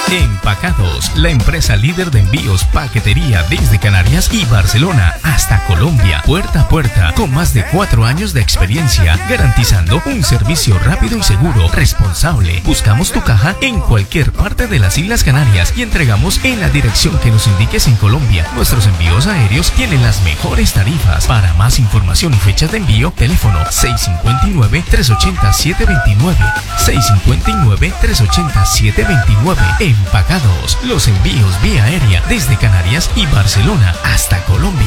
Empacados, la empresa líder de envíos paquetería desde Canarias y Barcelona hasta Colombia, puerta a puerta, con más de 4 años de experiencia, garantizando un servicio rápido y seguro, responsable. Buscamos tu caja en cualquier parte de las Islas Canarias y entregamos en la dirección que nos indiques en Colombia. Nuestros envíos aéreos tienen las mejores tarifas. Para más información y fechas de envío, teléfono 659-380-729, 659-380-729. Empacados, los envíos vía aérea desde Canarias y Barcelona hasta Colombia.